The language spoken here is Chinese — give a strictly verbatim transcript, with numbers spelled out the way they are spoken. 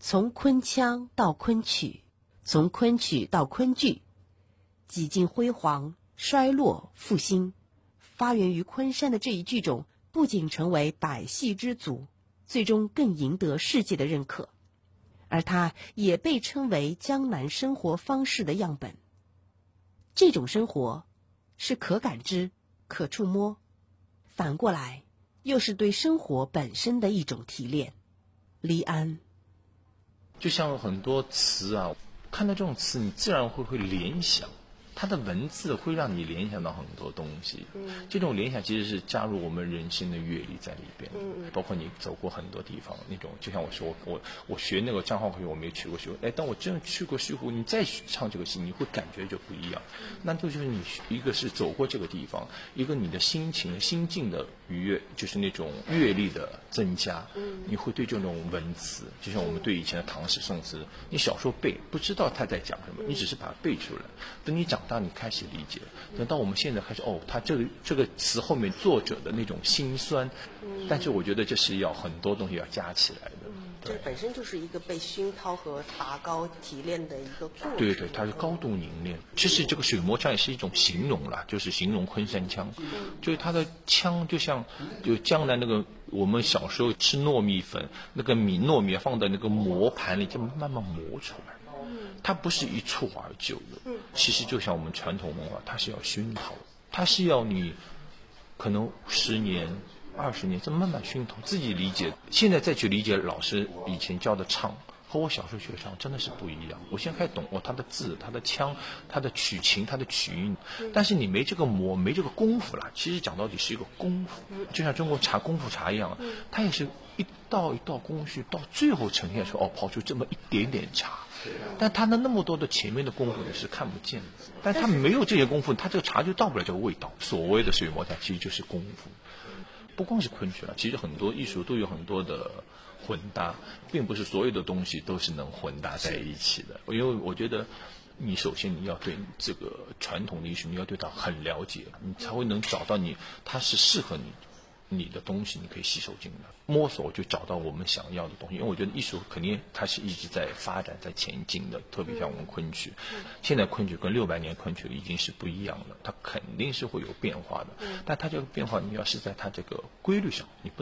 从昆腔到昆曲，从昆曲到昆剧，几经辉煌、衰落、复兴，发源于昆山的这一剧种不仅成为百戏之祖，最终更赢得世界的认可，而它也被称为江南生活方式的样本。这种生活是可感知、可触摸，反过来又是对生活本身的一种提炼。黎安， 就像很多词啊，看到这种词，你自然会会联想，它的文字会让你联想到很多东西。嗯，这种联想其实是加入我们人生的阅历在里边。嗯，包括你走过很多地方，那种就像我说，我我学那个张浩奎，我没去过西湖，哎，当我真的去过西湖，你再唱这个戏，你会感觉就不一样。那这就是你一个是走过这个地方，一个你的心情心境的愉悦，就是那种阅历的增加。嗯，你会对这种文词，就像我们对以前的唐诗宋词，你小时候背不知道他在讲什么，你只是把它背出来，等你长大你开始理解，等到我们现在开始哦，他这个这个词后面作者的那种辛酸，嗯，但是我觉得这是要很多东西要加起来的。嗯， 这本身就是一个被熏陶和拔高提炼的一个过程。 对对，它是高度凝练。其实这个水磨腔也是一种形容啦，就是形容昆山腔，嗯，就是它的腔就像就江南那个我们小时候吃糯米粉，那个米糯米放在那个磨盘里就慢慢磨出来。它不是一蹴而就的，其实就像我们传统文化，它是要熏陶，它是要你可能十年、二十年这么慢慢熏陶，自己理解。现在再去理解老师以前教的唱，和我小时候学唱真的是不一样。我现在开始懂哦，他的字、他的腔、他的曲情、他的曲韵，但是你没这个磨，没这个功夫啦。其实讲到底是一个功夫，就像中国茶功夫茶一样，它也是一道一道工序，到最后呈现出哦，跑出这么一点点茶。但他的那么多的前面的功夫你是看不见的，但他没有这些功夫，他这个茶就到不了这个味道。所谓的水磨茶其实就是功夫，不光是昆曲了，其实很多艺术都有很多的混搭，并不是所有的东西都是能混搭在一起的。因为我觉得你首先你要对这个传统的艺术你要对它很了解，你才会能找到你它是适合你你的东西，你可以吸收进来，摸索就找到我们想要的东西。因为我觉得艺术肯定它是一直在发展在前进的，特别像我们昆曲，现在昆曲跟六百年昆曲已经是不一样了，它肯定是会有变化的，但它这个变化你要是在它这个规律上，你不